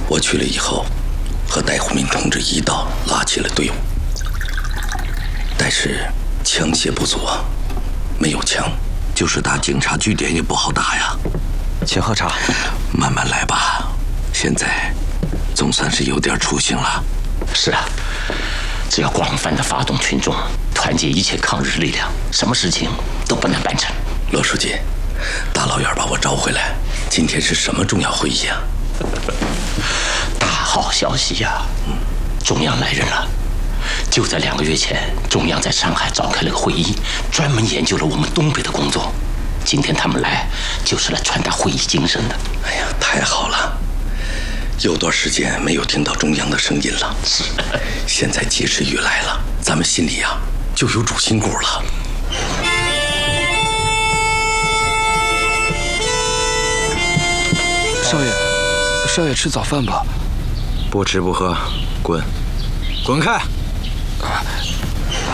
我去了以后，和戴虎民同志一道拉起了队伍，但是枪械不足啊，没有枪，就是打警察据点也不好打呀。 请喝茶， 慢慢来吧。现在总算是有点雏形了。 是啊，只要广泛的发动群众，团结一切抗日力量，什么事情都不难办成。 罗书记，大老远把我招回来，今天是什么重要会议啊？ 大好消息呀！中央来人了。就在2个月前，中央在上海召开了个会议，专门研究了我们东北的工作。今天他们来，就是来传达会议精神的。 哎呀，太好了！有段时间没有听到中央的声音了。 是， 现在及时雨来了，咱们心里呀就有主心骨了。 少爷吃早饭吧。 不吃不喝，滚，滚开！